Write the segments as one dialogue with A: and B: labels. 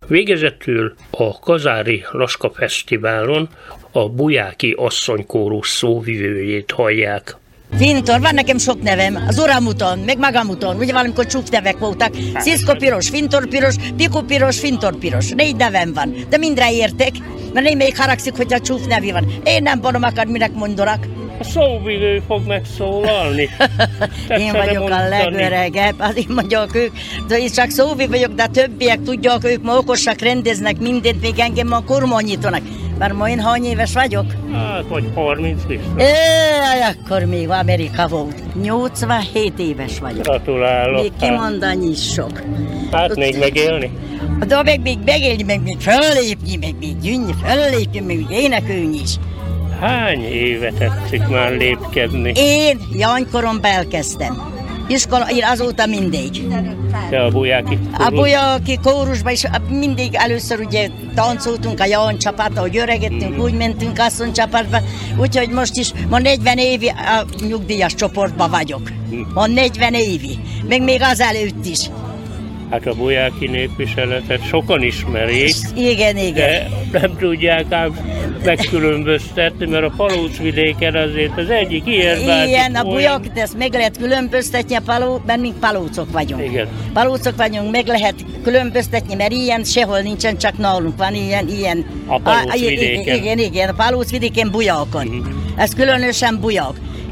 A: Végezetül a Kazári Laska Fesztiválon a Bujáki asszonykórus szóvivőjét hallják.
B: Fintor, van nekem sok nevem, az Uramuton, meg Magamuton, ugye valamikor csúf nevek voltak. Sziszko piros, Fintor piros, Piku piros, Fintor piros. 4 nevem van, de mindre értek, mert némelyik haragszik, hogyha csúf nevi van. Én nem bonom akar, minek mondanak.
A: A szóvivő fog megszólalni.
B: Én vagyok a legöregebb, az én mondjuk ők, de én csak szóvivő vagyok, de a többiek tudják, ők ma okosak, rendeznek mindent, még engem ma kormányítanak. Már ma én hány éves vagyok?
A: Hát, vagy 30 biztos.
B: Akkor még Amerika volt. 87 éves vagyok.
A: Gratulálok.
B: Még kimondani is sok.
A: Hát még megélni?
B: De még megélni, meg még fellépni, meg még gyűnni, fellépni, meg még énekelni is.
A: Hány éve tetszik már lépkedni?
B: Én Janykoromban elkezdtem. Iskola, én azóta mindig.
A: De a Bujáki kórus?
B: A Bujáki kórusban is mindig először ugye táncoltunk a Ján csapattal, hogy öregettünk, úgy mentünk asszony csapatba. Úgyhogy most is, ma 40 évi a nyugdíjas csoportban vagyok. Ma 40 évi, meg még azelőtt is.
A: Hát a Bujáki népviseletet sokan ismerik,
B: igen.
A: De nem tudják ám megkülönböztetni, mert a Palócvidéken azért az egyik ilyen bácsi.
B: Igen, a Bujákit ezt meg lehet különböztetni, mert mi palócok vagyunk.
A: Igen.
B: Palócok vagyunk, meg lehet különböztetni, mert ilyen sehol nincsen, csak nálunk van ilyen.
A: A Palócvidéken.
B: Igen, a Palócvidéken Bujákon. Ez különösen Buják.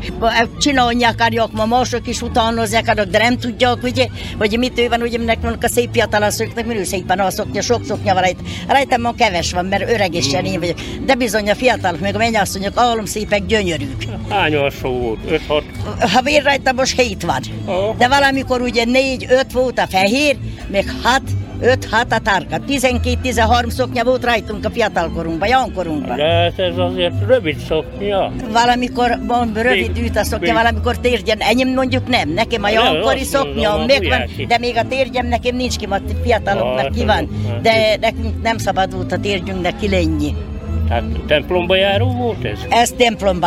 B: Csinálni akarják, ma mások is utánozni akarnak, de nem tudják, ugye, hogy mitől van, ugye, nekünk a szép fiatalasszonyoknak minő szépen a szoknya, sok szoknya van rajtam ma keves van, mert öregesen én vagyok. De bizony a fiatalok, meg a mennyasszonyok, állom szépek, gyönyörűk.
A: Hány alsó volt? 5-6?
B: Ha én rajtam most 7 van. De valamikor ugye 4-5 volt a fehér, meg 5-6 a tárka. 12-13 szoknya volt rajtunk a fiatalkorunkban, Jánkorunkban.
A: De ez azért rövid szoknya.
B: Valamikor rövid üt a szoknya, valamikor térgyen. Enyém mondjuk nem. Nekem a Jánkori szoknya megvan, de még a térgyem nekem nincs ki, a fiataloknak ki van. De nekünk nem szabad volt a térgyünknek ki lenni.
A: Tehát templomba járó volt ez?
B: Ez templomba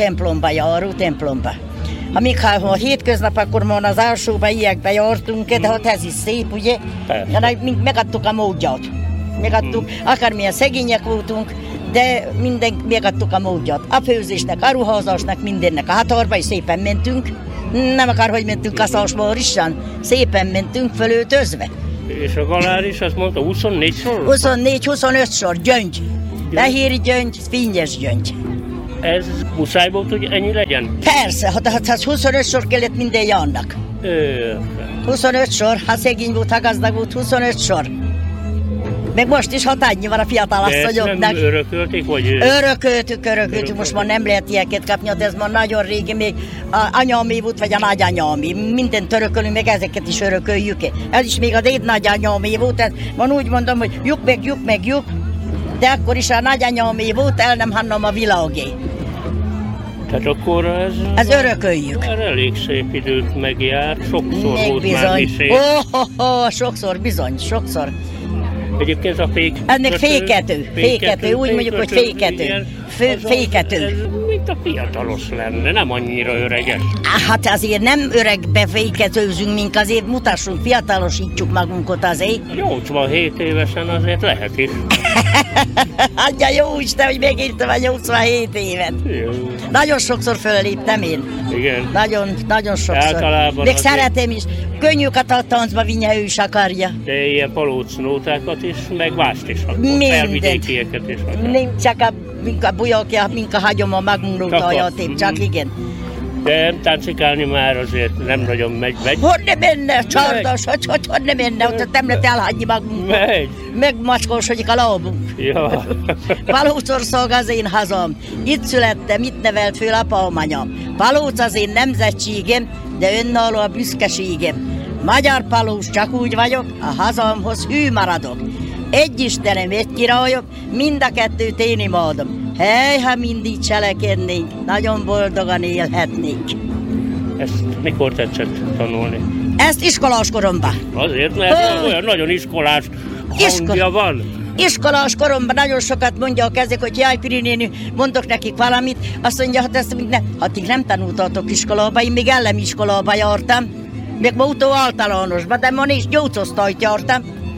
B: járó. Amíg ha hétköznap, akkor ma az alsóba ilyekbe jártunk, de hát ez is szép, ugye? Mink megadtuk a módját. Akármilyen szegények voltunk, de megadtuk a módját. A főzésnek, a ruházásnak, mindennek. A határba is szépen mentünk. Nem akárhogy mentünk a Szásmórisan. Szépen mentünk fölöltözve.
A: És a galár is azt mondta 24 sor?
B: 24-25 sor, gyöngy. Fehér gyöngy, fényes gyöngy.
A: Ez muszáj volt, hogy ennyi legyen?
B: Persze, hát 25 sor kellett minden Jánnak. 25 sor, ha szegény volt, ha gazdag volt, 25 sor. Meg most is hatányi van a fiatalasszonyoknak.
A: De ezt nem örökölték, vagy?
B: Örököltük, most már nem lehet ilyeket kapni, de ez már nagyon régi, még a anyámé volt, vagy a nagyanyámé. Mindent örökölünk, meg ezeket is örököljük. Ez is még a déd nagyanyámé volt, tehát van úgy mondom, hogy lyuk, de akkor is a nagyanyámé volt, el nem hannom a világé.
A: Tehát akkor
B: ez örököljük.
A: Elég szép időt megjárt, sokszor
B: még
A: volt
B: bizony.
A: Már misé.
B: Sokszor.
A: Egyébként a
B: ez még fékető, úgy mondjuk, hogy fékető. Fékető.
A: Ez mint a fiatalos lenne, nem annyira öreges.
B: Hát azért nem öregbe féketőzünk, mink azért mutassunk, fiatalosítjuk magunkat azért.
A: 87 évesen azért lehet is.
B: Adja jó Isten, hogy megértem a 87 évet. Jó. Nagyon sokszor fölléptem én.
A: Igen.
B: Nagyon sokszor.
A: Általában
B: még szeretem is. Könnyű a táncba vinni, ő is akarja.
A: De ilyen palócnótákat is, meg mást is akkor. Felvidékieket is akar.
B: Nem csak a bujakja, mink a hagyom a magunknótáját, csak igen.
A: De táncikálni már azért nem nagyon megy.
B: Hogy nem menne, csardas, hogy nem menne, hogy nem lehet elhagyni magunkat.
A: Megy.
B: Megmacskosodik a lábunk.
A: Ja.
B: Palócország az én hazam. Itt születtem, itt nevelt föl apám-anyám. Palóc az én nemzetségem, de önálló a büszkeségem. Magyar palóc, csak úgy vagyok, a hazámhoz hű maradok. Egy Istenem, egy királyom, mind a kettőt én imádom. Hely, ha mindig cselekednénk, nagyon boldogan élhetnénk.
A: Ezt mikor tetszett tanulni?
B: Ezt iskolás koromban.
A: Azért, mert olyan nagyon iskolás hangja van.
B: Iskolás koromban nagyon sokat mondják ezek, hogy jaj, Piri néni, mondok nekik valamit. Azt mondja, hát ezt nem tanultatok iskolába, én még ellemiskolába jártam. Még ma utó általánosban, de ma is 8 osztályt jártam.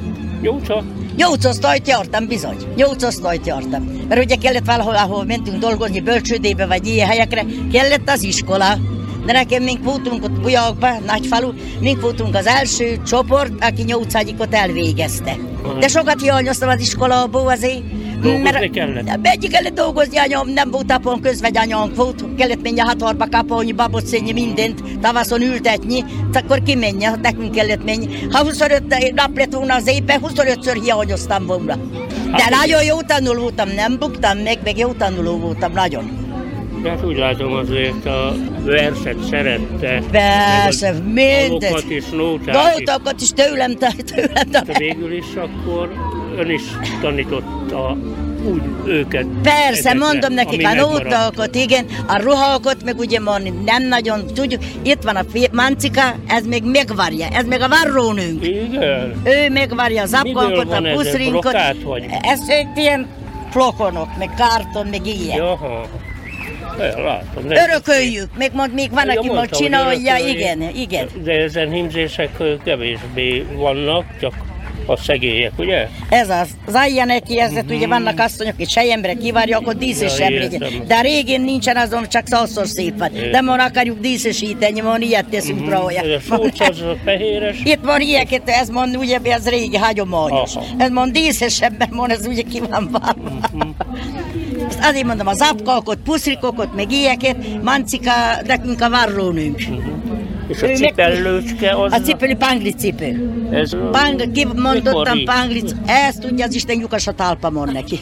B: Nyolcosztályt jártam bizony. Nyolcosztályt jártam. Mert ugye kellett valahol, ahol mentünk dolgozni, bölcsődébe vagy ilyen helyekre, kellett az iskola. De nekem mink voltunk ott Bujakban, Nagyfalu, mink voltunk az első csoport, aki 8-ot elvégezte. De sokat hiányoztam az iskolából azért.
A: Dolgozni kellett?
B: Kellett dolgozni, anyám, nem volt apon közvegy anyánk volt, kellett menni a hatarba kapolni, babot szedni, mindent, tavaszon ültetni, akkor kimenni, nekünk kellett menni. Ha 25 nap lett volna az évben, 25-ször hiányoztam volna. De nagyon jó tanuló voltam, nem buktam meg jó tanuló voltam, nagyon.
A: De hát úgy látom azért a verset szerette.
B: Persze, mindent.
A: Dalokat is, nótát is.
B: Nótákat is tőlem.
A: Végül is akkor ön is tanította úgy őket.
B: Persze,
A: ezekre,
B: mondom nekik a nótákat, igen, a ruhákat, meg ugye nem nagyon tudjuk. Itt van a mancika, ez még megvarja, ez még a varrónőnk.
A: Igen.
B: Ő megvarja a zapkankat, a puszrinkot. Ez ilyen flokonok, meg karton, meg ilyen.
A: Jaha. Látom,
B: örököljük, még van, aki majd csinálja, igen.
A: De ezen hímzések kevésbé vannak, csak a szegélyek, ugye?
B: Ez az ajjaneki, ugye vannak asszonyok, és sejembre kivarja, akkor díszesebb legyen. De a régén nincsen azon, csak szalszor szép van. De ma akarjuk díszesíteni, ma ilyet teszünk róla.
A: Ez a sóc, az a fehéres?
B: Itt van ilyeket, ez mond, ugye, ez régi, hagyományos. Ez mond díszesebben, mond, ez ugye ki van válva. Azért mondom, az apkakot, puszrikokot, meg ilyeket, mancika, nekünk a varrónőnk.
A: És a cipellőcske az?
B: A cipőlő panglicipő. Kimondottam panglic, ezt tudja az Isten, lyukas a talpamon neki.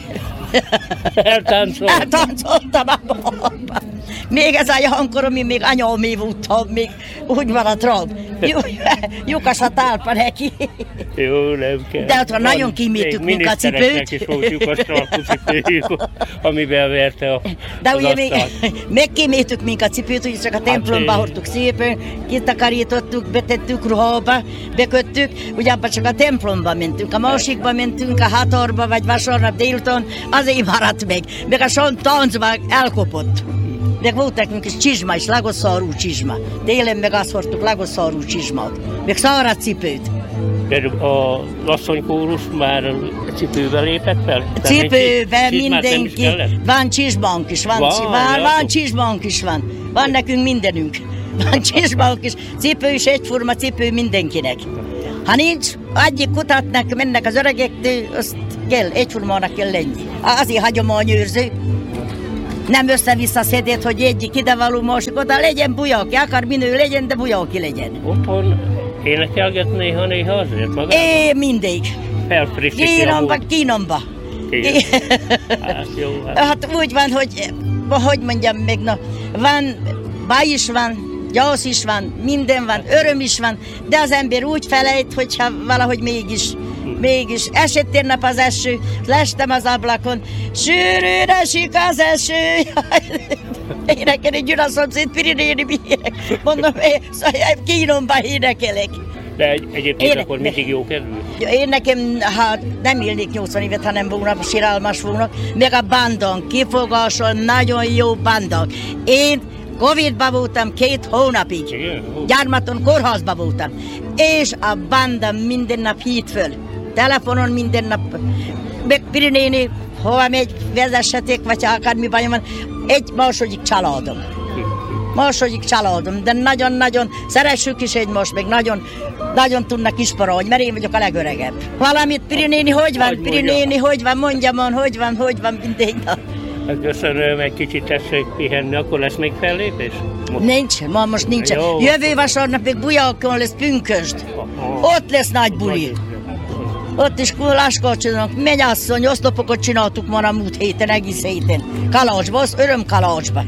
B: Eltáncoltam a balba. Még ez a jankorom, még anyámé voltam, még úgy van a trab. Lyukas a talpa neki.
A: Jó, nem kell.
B: De ott nagyon kimítük munkacipőt.
A: Minisztereknek is volt lyukas talpacipőjük, amiben verte
B: de ugye még kimítük munkacipőt, ugye csak a templomba hordtuk szépen, kitakarítottuk, betettük ruhába, beköttük, ugye abban csak a templomba mentünk, a másikba mentünk, a hatarba, vagy vasárnap délután, azért maradt meg. Meg a son táncban elkopott. Meg volt nekünk is csizma is, lagosszárú csizma. Télen meg azt hordtuk, lagosszárú csizmát. Meg száraz cipőt.
A: De a asszonykórus már cipővel lépett fel?
B: Cipővel mindenki. Van csizmánk is, van csizmánk is van. Van nekünk mindenünk. Van csizmánk is. Cipő is egyforma cipő mindenkinek. Ha nincs, egyik kutatnak, mennek az öregektől, azt kell, egyformának kell lenni. Azért hagyományőrző. Nem össze-vissza szedett, hogy egyik idevaló, másik oda legyen bulyaki, akár minő legyen, de bulyaki legyen.
A: Otthon énekelget néha azért magát?
B: Mindig.
A: Felfrissíti a múlt.
B: Kínomba.
A: Hát jó.
B: Hát úgy van, hogy mondjam meg, van, baj is van, gyász is van, minden van, öröm is van, de az ember úgy felejt, hogyha valahogy mégis esett tegnap az eső, lestem az ablakon, sűrűn esik az eső. Énekelni Gyula szomszéd Pirinéni miért? Mondom, Kínomba énekelek.
A: De egyébként akkor mindig jó kedvű?
B: Én nekem, ha nem élnék 80 évet, ha nem volna siralmas volna, meg a bandon, kifogásol, nagyon jó bandon. Én Covid-ban voltam 2 hónapig, gyarmaton, kórházban voltam, és a banda minden nap hívt föl. Telefonon minden nap, meg Pirinéni, hova megy, vezessetek, vagy akármi bajom van, egy második családom, de nagyon-nagyon szeressük is egymást, meg nagyon tudnak isparolni, mert én vagyok a legöregebb. Valamit Pirinéni, hogy van? Pirinéni, hogy van? Mondjam, hogy van minden nap.
A: Köszönöm, egy kicsit tessék pihenni, akkor lesz még fellépés?
B: Nincs, most nincsen. Jó. Jövő vasárnap még Bujakon lesz pünkösd. Ott lesz nagy buli. Ott is láskát csinálunk. Mennyasszony, oszlopokat csináltuk már a múlt héten, egész héten. Kalácsba, örömkalácsba.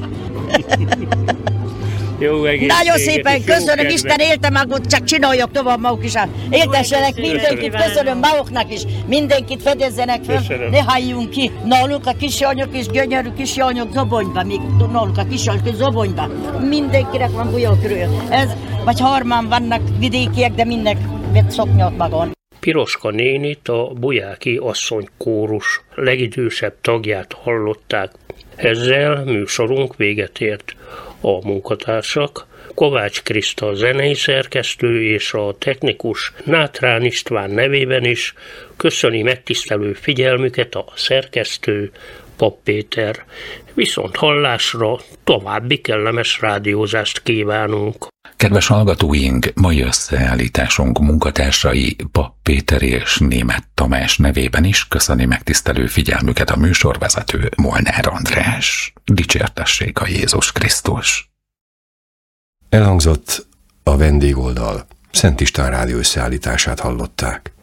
A: Jó,
B: nagyon szépen köszönöm, Isten élte magot, csak csináljuk tovább maguk is. Éltessenek mindenkit, köszönöm maguknak is. Mindenkit fedezzenek föl, ne halljunk ki. Nálunk a kisjányok is gyönyörű kisjányok zobonyba, még nálunk a kisjányok zobonyba. Mindenkinek van bulyókörül. Ez, vagy 3 vannak vidékiek, de mindenki vett szoknyat magon.
A: Piroska nénit, a Bujáki asszonykórus legidősebb tagját hallották. Ezzel műsorunk véget ért. A munkatársak Kovács Kriszta zenei szerkesztő és a technikus Nátrán István nevében is köszöni megtisztelő figyelmüket a szerkesztő, Pap Péter. Viszont hallásra, további kellemes rádiózást kívánunk.
C: Kedves hallgatóink, mai összeállításunk munkatársai Pap Péter és Németh Tamás nevében is köszöni megtisztelő figyelmüket a műsorvezető Molnár András. Dicsértessék a Jézus Krisztus!
D: Elhangzott a vendégoldal, Szent István rádió összeállítását hallották.